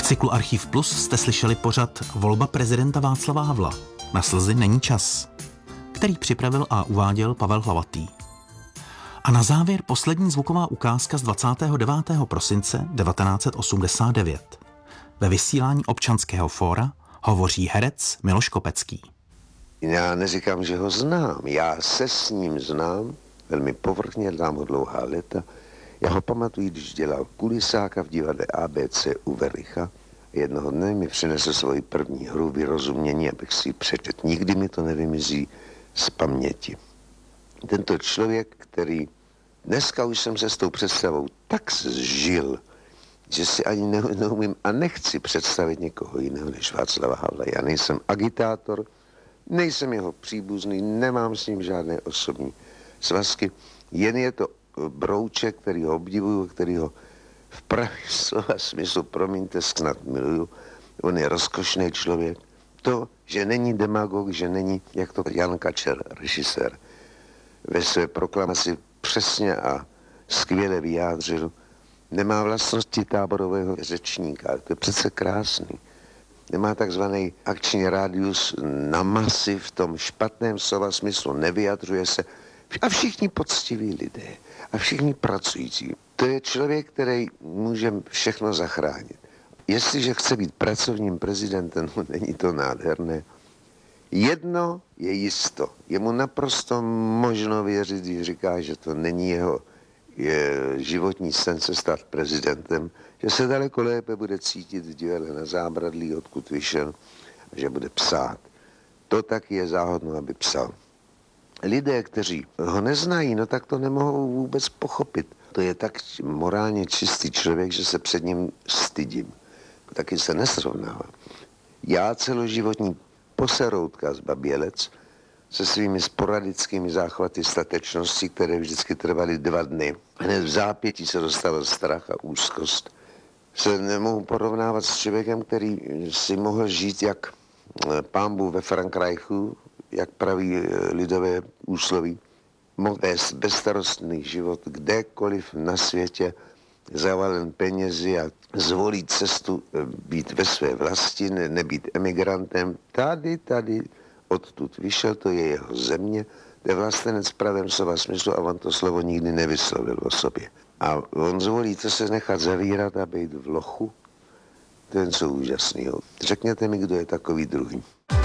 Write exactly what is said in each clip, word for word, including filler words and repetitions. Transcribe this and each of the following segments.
cyklu Archiv Plus jste slyšeli pořad Volba prezidenta Václava Havla. Na slzy není čas, který připravil a uváděl Pavel Hlavatý. A na závěr poslední zvuková ukázka z dvacátého devátého prosince devatenáct set osmdesát devět. Ve vysílání Občanského fóra hovoří herec Miloš Kopecký. Já neříkám, že ho znám. Já se s ním znám, velmi povrchně, dám ho dlouhá léta. Já ho pamatuju, když dělal kulisáka v divadle A B C u Vericha. Jednoho dne mi přinesl svoji první hru Vyrozumění, abych si ji přečet. Nikdy mi to nevymizí z paměti. Tento člověk, který dneska už jsem se s tou představou tak zžil, že si ani ne, neumím a nechci představit někoho jiného než Václava Havla. Já nejsem agitátor, nejsem jeho příbuzný, nemám s ním žádné osobní svazky, jen je to brouček, který ho obdivuju, který ho v pravý slova smyslu, promiňte, snad miluju. On je rozkošný člověk. To, že není demagog, že není, jak to Jan Kačer, režisér, ve své proklamaci přesně a skvěle vyjádřil, nemá vlastnosti táborového řečníka. To je přece krásný. Nemá takzvaný akční rádius na masy v tom špatném slova smyslu, nevyjadřuje se. A všichni poctiví lidé a všichni pracující. To je člověk, který může všechno zachránit. Jestliže chce být pracovním prezidentem, no není to nádherné. Jedno je jisto. Je mu naprosto možno věřit, když říká, že to není jeho je životní sen se stát prezidentem, že se daleko lépe bude cítit v divadle Na Zábradlí, odkud vyšel, a že bude psát. To taky je záhodno, aby psal. Lidé, kteří ho neznají, no tak to nemohou vůbec pochopit. To je tak morálně čistý člověk, že se před ním stydím. Taky se nesrovnává. Já celoživotní poseroutka z Babělec se svými sporadickými záchvaty statečnosti, které vždycky trvaly dva dny. Hned v zápětí se dostal strach a úzkost. Se nemohu porovnávat s člověkem, který si mohl žít jak Pán Bůh ve Frankreichu, jak praví lidové úsloví, mohl vést bezstarostný život kdekoliv na světě, zavalen penězi a zvolit cestu být ve své vlasti, ne, nebýt emigrantem. Tady, tady, odtud vyšel, to je jeho země, to je vlastenec v pravém slova smyslu a on to slovo nikdy nevyslovil o sobě. A on zvolí to se nechat zavírat a být v lochu. To je něco úžasného. Řekněte mi, kdo je takový druhý.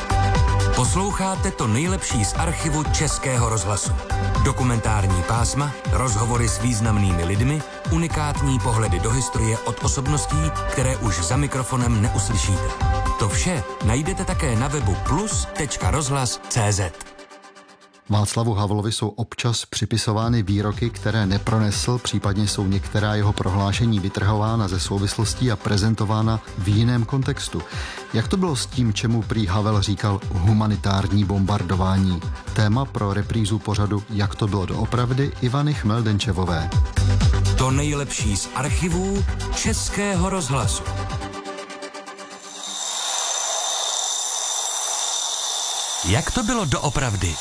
Posloucháte to nejlepší z archivu Českého rozhlasu. Dokumentární pásma, rozhovory s významnými lidmi, unikátní pohledy do historie od osobností, které už za mikrofonem neuslyšíte. To vše najdete také na webu plus tečka rozhlas tečka cé zet. Václavu Havlovi jsou občas připisovány výroky, které nepronesl, případně jsou některá jeho prohlášení vytrhována ze souvislostí a prezentována v jiném kontextu. Jak to bylo s tím, čemu prý Havel říkal humanitární bombardování? Téma pro reprízu pořadu Jak to bylo doopravdy Ivany Chmel-Denčevové. To nejlepší z archivů Českého rozhlasu. Jak to bylo doopravdy?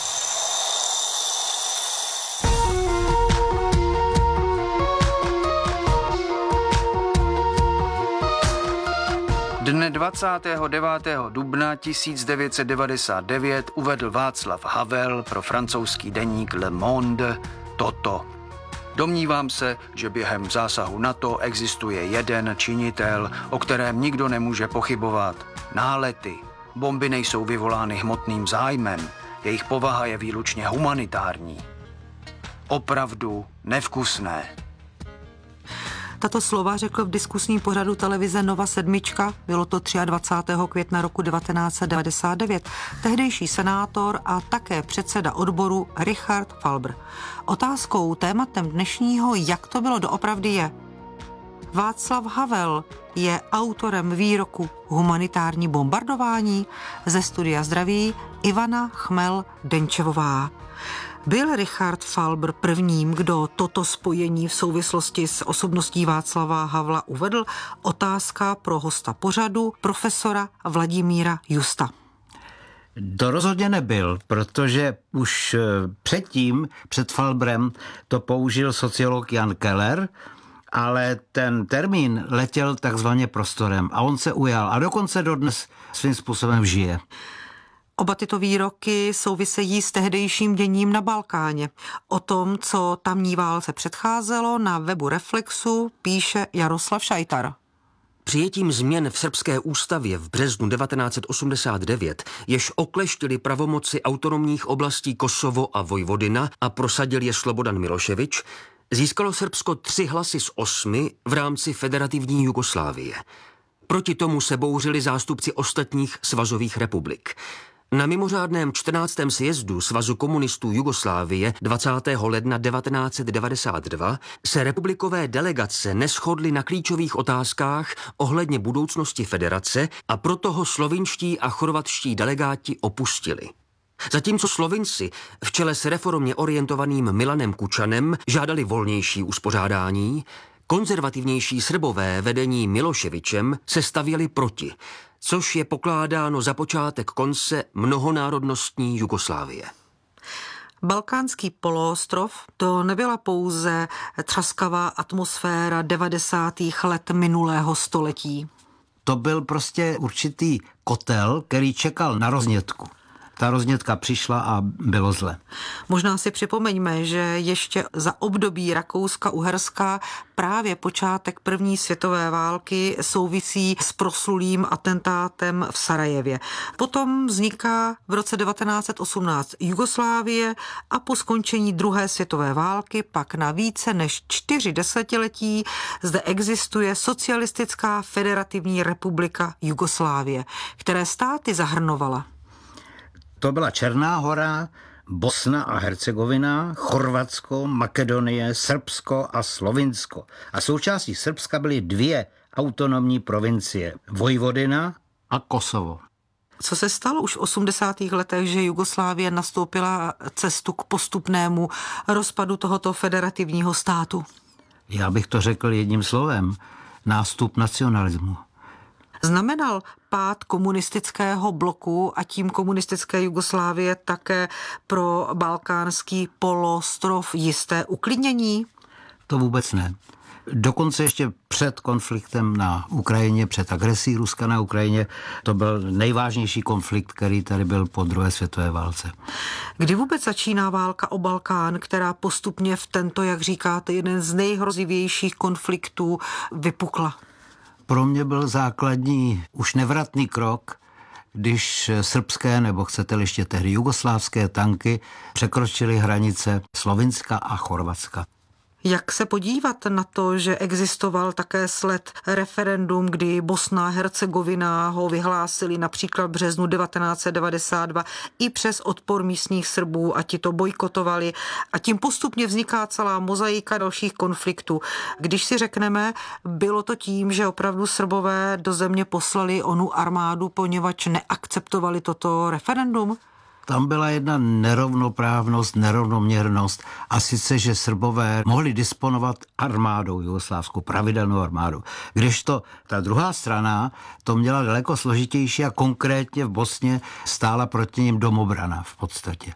Dne dvacátého devátého dubna tisíc devět set devadesát devět uvedl Václav Havel pro francouzský deník Le Monde toto. Domnívám se, že během zásahu NATO existuje jeden činitel, o kterém nikdo nemůže pochybovat. Nálety. Bomby nejsou vyvolány hmotným zájmem, jejich povaha je výlučně humanitární. Opravdu nevkusné. Tato slova řekl v diskusním pořadu televize Nova sedmička, bylo to dvacátého třetího května roku devatenáct set devadesát devět, tehdejší senátor a také předseda odboru Richard Falbr. Otázkou, tématem dnešního Jak to bylo doopravdy je: Václav Havel je autorem výroku humanitární bombardování. Ze studia zdraví Ivana Chmel-Denčevová. Byl Richard Falbr prvním, kdo toto spojení v souvislosti s osobností Václava Havla uvedl? Otázka pro hosta pořadu, profesora Vladimíra Justa. To rozhodně nebyl, protože už předtím, před Falbrem, to použil sociolog Jan Keller ale ten termín letěl takzvaně prostorem a on se ujal a dokonce dodnes svým způsobem žije. Oba tyto výroky souvisejí s tehdejším děním na Balkáně. O tom, co tamní válce předcházelo, na webu Reflexu píše Jaroslav Šajtar. Přijetím změn v srbské ústavě v březnu devatenáct osmdesát devět, jež okleštili pravomoci autonomních oblastí Kosovo a Vojvodina a prosadil je Slobodan Miloševič, získalo Srbsko tři hlasy z osmi v rámci federativní Jugoslávie. Proti tomu se bouřili zástupci ostatních svazových republik. Na mimořádném čtrnáctém sjezdu Svazu komunistů Jugoslávie dvacátého ledna devatenáct devadesát dva se republikové delegace neshodly na klíčových otázkách ohledně budoucnosti federace a proto ho slovinští a chorvatští delegáti opustili. Zatímco Slovinci v čele s reformně orientovaným Milanem Kučanem žádali volnější uspořádání, konzervativnější Srbové vedení Miloševičem se stavěli proti, což je pokládáno za počátek konce mnohonárodnostní Jugoslávie. Balkánský poloostrov to nebyla pouze třaskavá atmosféra devadesátých let minulého století. To byl prostě určitý kotel, který čekal na roznětku. Ta roznětka přišla a bylo zle. Možná si připomeňme, že ještě za období Rakouska-Uherska právě počátek první světové války souvisí s proslulým atentátem v Sarajevě. Potom vzniká v roce devatenáct osmnáct Jugoslávie a po skončení druhé světové války pak na více než čtyři desetiletí zde existuje Socialistická federativní republika Jugoslávie, které státy zahrnovala. To byla Černá Hora, Bosna a Hercegovina, Chorvatsko, Makedonie, Srbsko a Slovinsko. A součástí Srbska byly dvě autonomní provincie, Vojvodina a Kosovo. Co se stalo už v osmdesátých letech, že Jugoslávie nastoupila cestu k postupnému rozpadu tohoto federativního státu? Já bych to řekl jedním slovem. Nástup nacionalismu. Znamenal pád komunistického bloku a tím komunistické Jugoslávie také pro balkánský poloostrov jisté uklidnění? To vůbec ne. Dokonce ještě před konfliktem na Ukrajině, před agresí Ruska na Ukrajině, to byl nejvážnější konflikt, který tady byl po druhé světové válce. Kdy vůbec začíná válka o Balkán, která postupně v tento, jak říkáte, jeden z nejhrozivějších konfliktů vypukla? Pro mě byl základní, už nevratný krok, když srbské, nebo chcete-li ještě tehdy jugoslávské tanky překročily hranice Slovinska a Chorvatska. Jak se podívat na to, že existoval také sled referendum, kdy Bosna a Hercegovina ho vyhlásili například v březnu devatenáct devadesát dva i přes odpor místních Srbů a ti to bojkotovali a tím postupně vzniká celá mozaika dalších konfliktů. Když si řekneme, bylo to tím, že opravdu Srbové do země poslali onu armádu, poněvadž neakceptovali toto referendum? Tam byla jedna nerovnoprávnost, nerovnoměrnost a sice, že Srbové mohli disponovat armádou jugoslávskou, pravidelnou armádou. Kdežto ta druhá strana to měla daleko složitější a konkrétně v Bosně stála proti nim domobrana v podstatě.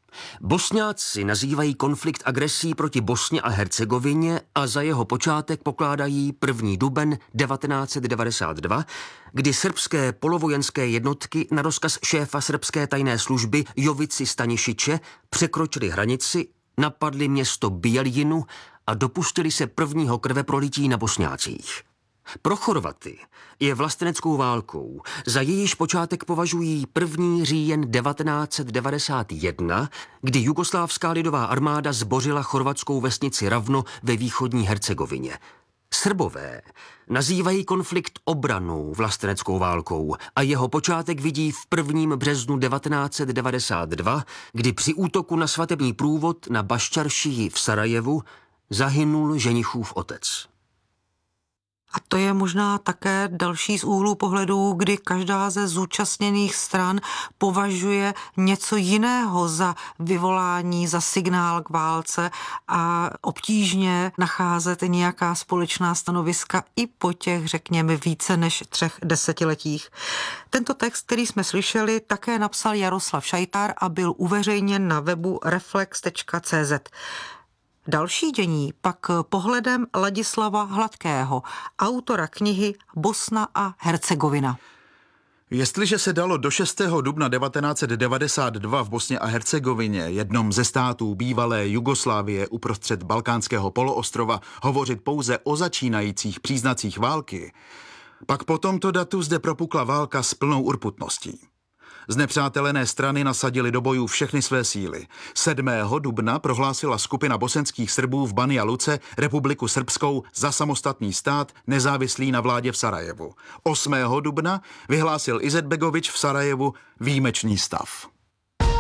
Bosňáci nazývají konflikt agresí proti Bosně a Hercegovině a za jeho počátek pokládají první duben devatenáct devadesát dva, kdy srbské polovojenské jednotky na rozkaz šéfa srbské tajné služby Jovici Stanišiče překročily hranici, napadli město Bijeljinu a dopustili se prvního krveprolití na Bosňácích. Pro Chorvaty je vlasteneckou válkou, za jejíž počátek považují první říjen devatenáct devadesát jedna, kdy jugoslávská lidová armáda zbořila chorvatskou vesnici Ravno ve východní Hercegovině. Srbové nazývají konflikt obranou vlasteneckou válkou a jeho počátek vidí v prvním březnu devatenáct devadesát dva, kdy při útoku na svatební průvod na Baščaršiji v Sarajevu zahynul ženichův otec. A to je možná také další z úhlů pohledu, kdy každá ze zúčastněných stran považuje něco jiného za vyvolání, za signál k válce a obtížně nacházet nějaká společná stanoviska i po těch, řekněme, více než třech desetiletích. Tento text, který jsme slyšeli, také napsal Jaroslav Šajtar a byl uveřejněn na webu reflex tečka cé zet. Další dění pak pohledem Ladislava Hladkého, autora knihy Bosna a Hercegovina. Jestliže se dalo do šestého dubna devatenáct set devadesát dva v Bosně a Hercegovině, jednom ze států bývalé Jugoslávie uprostřed Balkánského poloostrova, hovořit pouze o začínajících příznacích války, pak po tomto datu zde propukla válka s plnou urputností. Znepřátelené strany nasadily do bojů všechny své síly. sedmého dubna prohlásila skupina bosenských Srbů v Banja Luce republiku srbskou za samostatný stát nezávislý na vládě v Sarajevu. osmého dubna vyhlásil Izetbegovič v Sarajevu výjimečný stav.